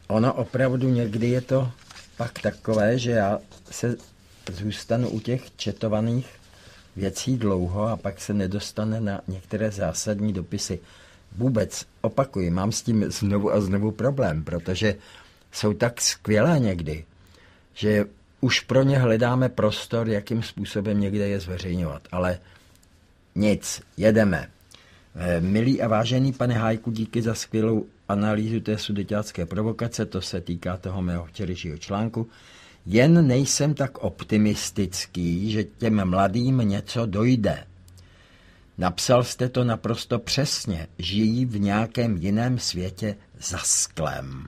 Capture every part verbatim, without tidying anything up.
ono opravdu někdy je to pak takové, že já se zůstanu u těch četovaných věcí dlouho a pak se nedostane na některé zásadní dopisy. Vůbec, opakuji, mám s tím znovu a znovu problém, protože jsou tak skvělé někdy, že už pro ně hledáme prostor, jakým způsobem někde je zveřejňovat. Ale nic, jedeme. Milý a vážený pane Hájku, díky za skvělou analýzu té sudeťácké provokace, to se týká toho mého včerejšího článku. Jen nejsem tak optimistický, že těm mladým něco dojde. Napsal jste to naprosto přesně, žijí v nějakém jiném světě za sklem.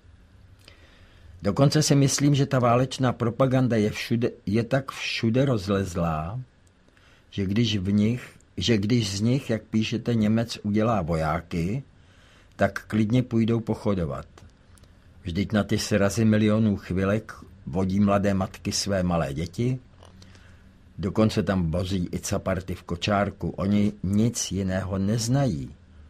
Dokonce si myslím, že ta válečná propaganda je, všude, je tak všude rozlezlá, že když, v nich, že když z nich, jak píšete, Němec udělá vojáky, tak klidně půjdou pochodovat. Vždyť na ty srazy milionů chvilek vodí mladé matky své malé děti, dokonce tam vozí i caparty v kočárku, oni nic jiného neznají.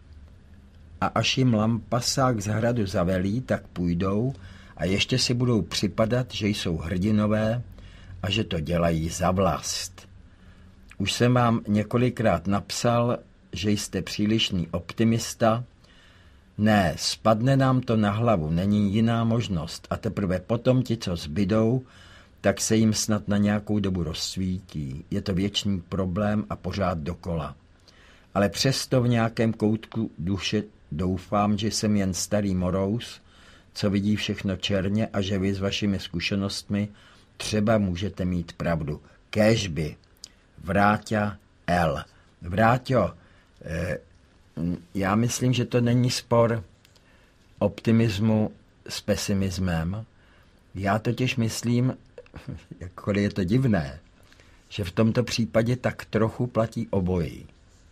A až jim lampasák z hradu zavelí, tak půjdou a ještě si budou připadat, že jsou hrdinové a že to dělají za vlast. Už jsem vám několikrát napsal, že jste přílišný optimista. Ne, spadne nám to na hlavu, není jiná možnost a teprve potom ti, co zbydou, tak se jim snad na nějakou dobu rozsvítí. Je to věčný problém a pořád dokola. Ale přesto v nějakém koutku duše doufám, že jsem jen starý morous, co vidí všechno černě a že vy s vašimi zkušenostmi třeba můžete mít pravdu. Kéžby. Vráťa L. Vráťo, eh, já myslím, že to není spor optimismu s pesimismem. Já totiž myslím, jakkoliv je to divné, že v tomto případě tak trochu platí obojí.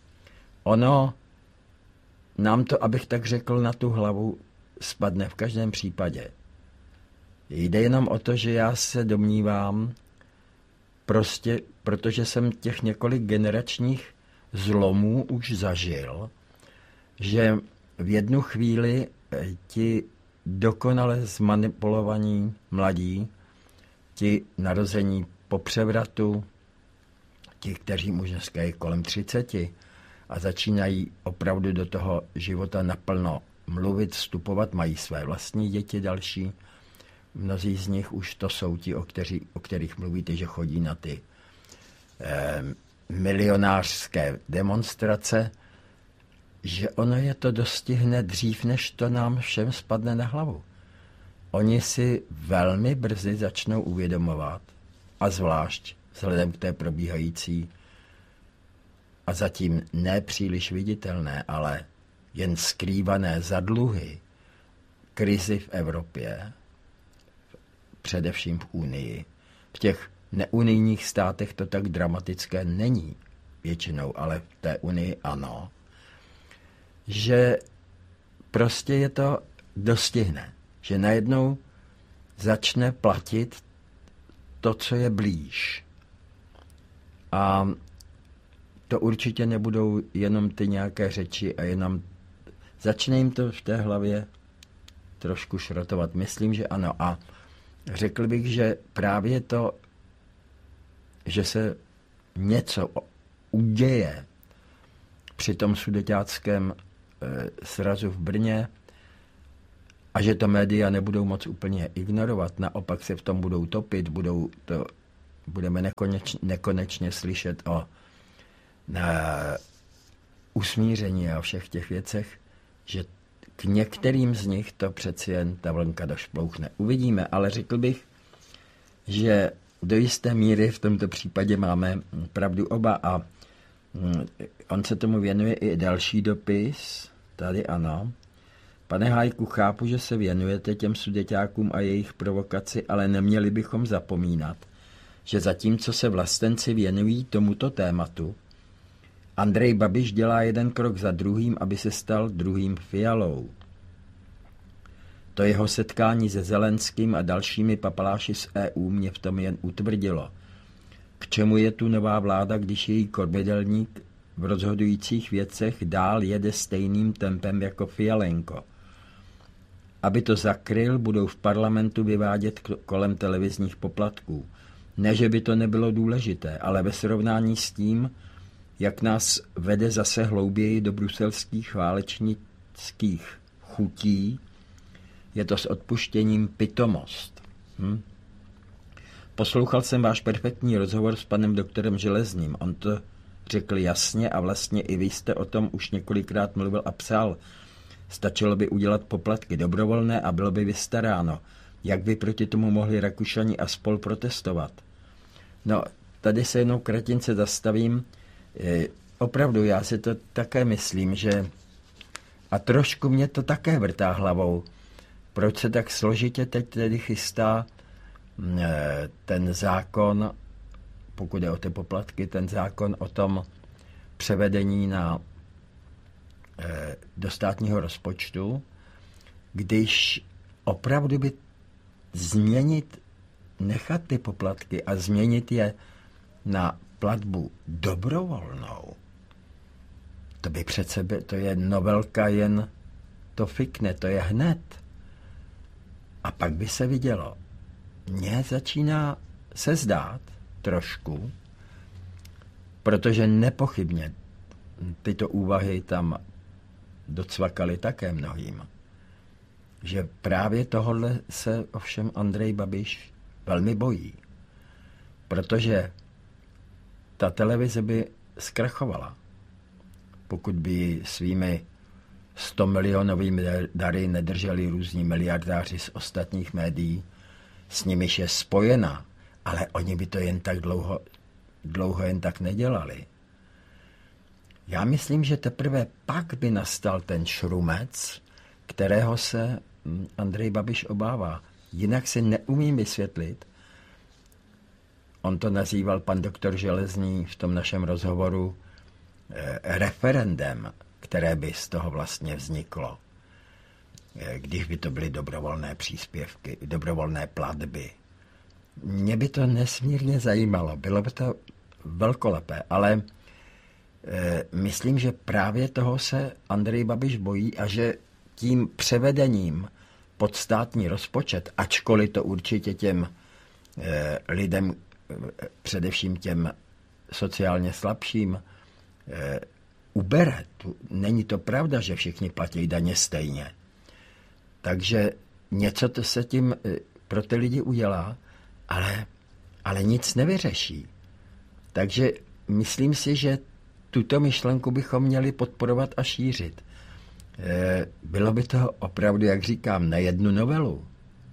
Ono nám to, abych tak řekl, na tu hlavu spadne v každém případě. Jde jenom o to, že já se domnívám, prostě, protože jsem těch několik generačních zlomů už zažil, že v jednu chvíli ti dokonale zmanipulovaní mladí, ti narození po převratu, ti, kteří už dneska je kolem třiceti a začínají opravdu do toho života naplno mluvit, vstupovat, mají své vlastní děti další. Mnozí z nich už to jsou ti, o, kteří, o kterých mluvíte, že chodí na ty eh, milionářské demonstrace, že ono je to dostihne dřív, než to nám všem spadne na hlavu. Oni si velmi brzy začnou uvědomovat, a zvlášť vzhledem k té probíhající a zatím ne příliš viditelné, ale jen skrývané zadluhy, krizi v Evropě, především v Unii. V těch neunijních státech to tak dramatické není většinou, ale v té Unii ano, že prostě je to dostihne, že najednou začne platit to, co je blíž. A to určitě nebudou jenom ty nějaké řeči a jenom začne jim to v té hlavě trošku šrotovat. Myslím, že ano. A řekl bych, že právě to, že se něco uděje při tom sudeťáckém e, srazu v Brně a že to média nebudou moc úplně ignorovat, naopak se v tom budou topit, budou to, budeme nekoneč, nekonečně slyšet o na usmíření a o všech těch věcech, že k některým z nich to přeci jen ta vlnka došplouchne. Uvidíme, ale řekl bych, že do jisté míry v tomto případě máme pravdu oba a on se tomu věnuje i další dopis, tady ano. Pane Hájku, chápu, že se věnujete těm sudeťákům a jejich provokaci, ale neměli bychom zapomínat, že zatímco se vlastenci věnují tomuto tématu, Andrej Babiš dělá jeden krok za druhým, aby se stal druhým Fialou. To jeho setkání se Zelenským a dalšími papaláši z E U mě v tom jen utvrdilo. K čemu je tu nová vláda, když její kormidelník v rozhodujících věcech dál jede stejným tempem jako Fialenko? Aby to zakryl, budou v parlamentu vyvádět kolem televizních poplatků. Ne, že by to nebylo důležité, ale ve srovnání s tím, jak nás vede zase hlouběji do bruselských válečnických chutí, je to s odpuštěním pitomost. Hm? Poslouchal jsem váš perfektní rozhovor s panem doktorem Železným. On to řekl jasně a vlastně i vy jste o tom už několikrát mluvil a psal. Stačilo by udělat poplatky dobrovolné a bylo by vystaráno. Jak by proti tomu mohli Rakušani a spol protestovat? No, tady se jednou kratince zastavím. E, opravdu, já si to také myslím, že... A trošku mě to také vrtá hlavou. Proč se tak složitě teď tedy chystá e, ten zákon, pokud je o ty poplatky, ten zákon o tom převedení na, e, do státního rozpočtu, když opravdu by změnit, nechat ty poplatky a změnit je na platbu dobrovolnou, to by přece, by, to je novelka, jen to fikne, to je hned. A pak by se vidělo. Mně začíná se zdát trošku, protože nepochybně tyto úvahy tam docvakaly také mnohým, že právě tohle se ovšem Andrej Babiš velmi bojí, protože ta televize by zkrachovala, pokud by svými sto milionovými dary nedrželi různí miliardáři z ostatních médií, s nimiž je spojena, ale oni by to jen tak dlouho, dlouho jen tak nedělali. Já myslím, že teprve pak by nastal ten šrumec, kterého se Andrej Babiš obává. Jinak si neumím vysvětlit, on to nazýval pan doktor Železný v tom našem rozhovoru eh, referendem, které by z toho vlastně vzniklo, eh, když by to byly dobrovolné příspěvky, dobrovolné platby. Mě by to nesmírně zajímalo, bylo by to velkolepé, ale eh, myslím, že právě toho se Andrej Babiš bojí a že tím převedením pod státní rozpočet, ačkoliv to určitě těm eh, lidem, eh, především těm sociálně slabším, eh, ubere. Tu, není to pravda, že všichni platí daně stejně. Takže něco to se tím eh, pro ty lidi udělá, ale, ale nic nevyřeší. Takže myslím si, že tuto myšlenku bychom měli podporovat a šířit. Bylo by to opravdu, jak říkám, na jednu novelu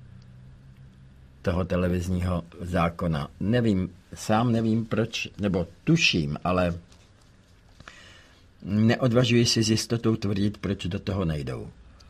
toho televizního zákona. Nevím, sám nevím proč, nebo tuším, ale neodvažuji si s jistotou tvrdit, proč do toho nejdou.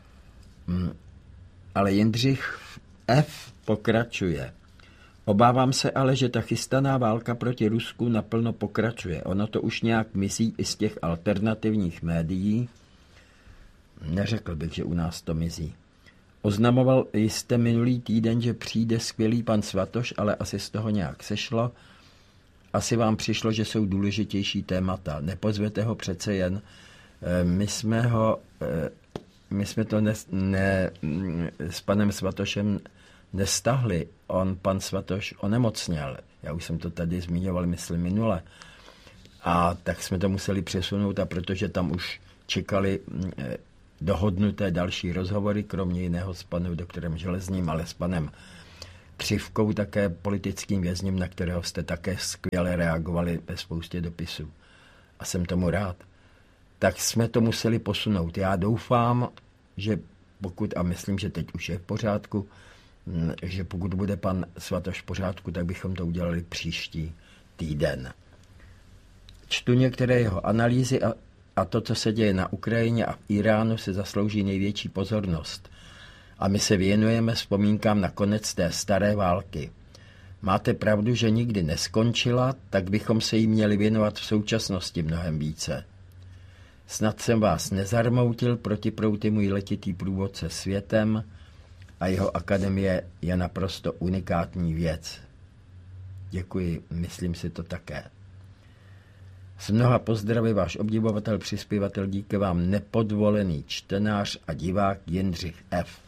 Ale Jindřich F. pokračuje. Obávám se ale, že ta chystaná válka proti Rusku naplno pokračuje. Ono to už nějak mizí i z těch alternativních médií. Neřekl bych, že u nás to mizí. Oznamoval jste minulý týden, že přijde skvělý pan Svatoš, ale asi z toho nějak sešlo. Asi vám přišlo, že jsou důležitější témata. Nepozvete ho přece jen. My jsme ho, my jsme to ne, ne, s panem Svatošem nestahli. On, pan Svatoš, onemocněl. Já už jsem to tady zmiňoval, myslím, minule. A tak jsme to museli přesunout, a protože tam už čekali dohodnuté další rozhovory, kromě jiného s panem doktorem Železným, ale s panem Křivkou, také politickým vězněm, na kterého jste také skvěle reagovali ve spoustě dopisů. A jsem tomu rád. Tak jsme to museli posunout. Já doufám, že pokud, a myslím, že teď už je v pořádku, že pokud bude pan Svatoš v pořádku, tak bychom to udělali příští týden. Čtu některé jeho analýzy a, a to, co se děje na Ukrajině a v Iránu, se zaslouží největší pozornost. A my se věnujeme vzpomínkám na konec té staré války. Máte pravdu, že nikdy neskončila, tak bychom se jí měli věnovat v současnosti mnohem více. Snad jsem vás nezarmoutil, Protiproud je můj letitý průvodce světem a jeho akademie je naprosto unikátní věc. Děkuji, myslím si to také. S mnoha pozdravy váš obdivovatel, přispěvatel, díky vám nepodvolený čtenář a divák Jindřich F.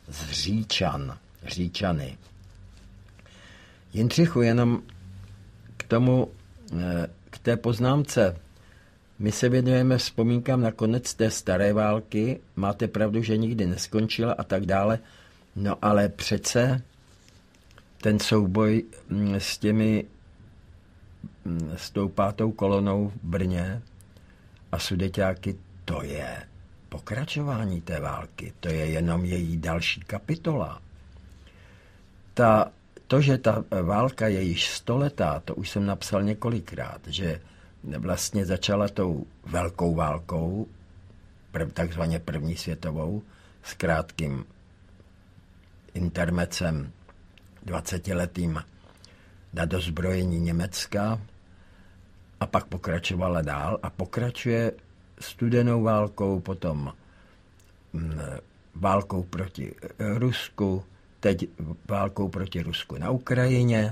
z Říčan, Říčany. Jindřichu, jenom k tomu, k té poznámce. My se věnujeme vzpomínkám na konec té staré války, máte pravdu, že nikdy neskončila a tak dále, no ale přece ten souboj s těmi, s tou pátou kolonou v Brně a Sudeťáky, to je pokračování té války, to je jenom její další kapitola. Ta, to, že ta válka je již stoletá, to už jsem napsal několikrát, že vlastně začala tou velkou válkou, prv, takzvaně první světovou, s krátkým intermecem dvacetiletým na dozbrojení Německa a pak pokračovala dál a pokračuje studenou válkou, potom válkou proti Rusku, teď válkou proti Rusku na Ukrajině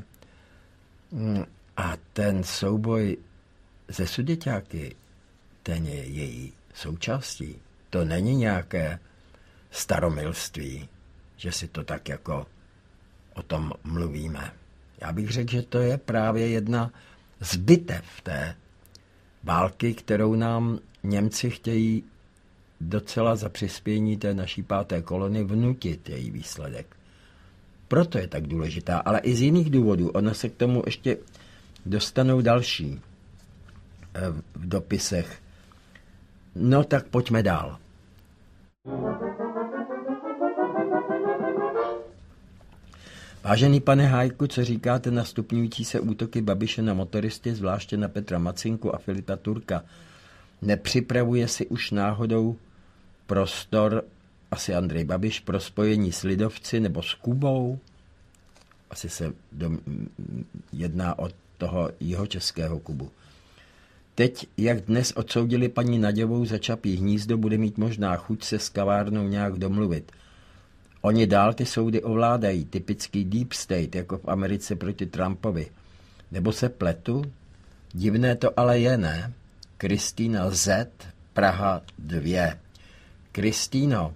a ten souboj ze Sudeťáky, ten je její součástí. To není nějaké staromilství, že si to tak jako o tom mluvíme. Já bych řekl, že to je právě jedna z bitev té války, kterou nám Němci chtějí docela za přispění té naší páté kolony vnutit její výsledek. Proto je tak důležitá, ale i z jiných důvodů. Ona se k tomu ještě dostanou další v dopisech. No tak pojďme dál. Vážený pane Hájku, co říkáte na stupňující se útoky Babiše na motoristy, zvláště na Petra Macinku a Filipa Turka? Nepřipravuje si už náhodou prostor, asi Andrej Babiš, pro spojení s lidovci nebo s Kubou? Asi se do, jedná o toho jihočeského Kubu. Teď, jak dnes odsoudili paní Naďovou za Čapí hnízdo, bude mít možná chuť se s kavárnou nějak domluvit. Oni dál ty soudy ovládají, typický deep state, jako v Americe proti Trumpovi. Nebo se pletu? Divné to ale je, ne? Kristýna Z, Praha dva. Kristýno,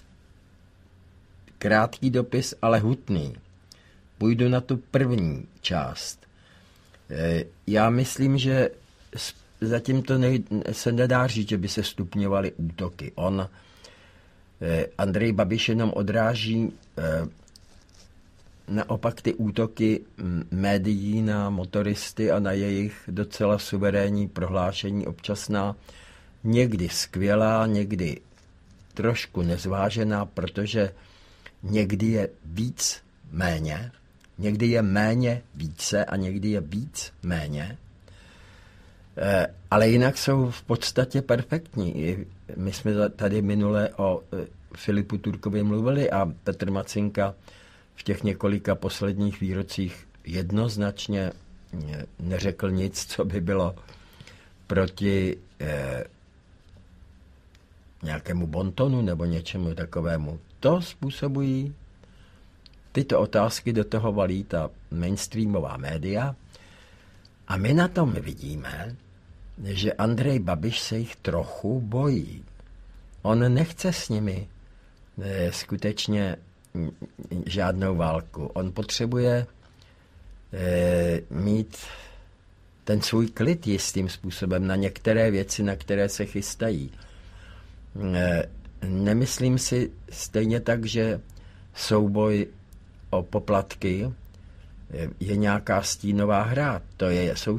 krátký dopis, ale hutný. Půjdu na tu první část. Já myslím, že zatím to nej, se nedá říct, že by se stupňovaly útoky. On, Andrej Babiš, jenom odráží naopak ty útoky médií na motoristy a na jejich docela suverénní prohlášení, občasná, někdy skvělá, někdy trošku nezvážená, protože někdy je víc méně, někdy je méně více a někdy je víc méně, ale jinak jsou v podstatě perfektní. My jsme tady minule o Filipu Turkovi mluvili a Petr Macinka v těch několika posledních výrocích jednoznačně neřekl nic, co by bylo proti eh, nějakému bontonu nebo něčemu takovému. To způsobují tyto otázky, do toho valí ta mainstreamová média a my na tom vidíme, že Andrej Babiš se jich trochu bojí. On nechce s nimi eh, skutečně žádnou válku. On potřebuje eh, mít ten svůj klid jistým způsobem na některé věci, na které se chystají. Eh, nemyslím si stejně tak, že souboj o poplatky je nějaká stínová hra. To je, jsou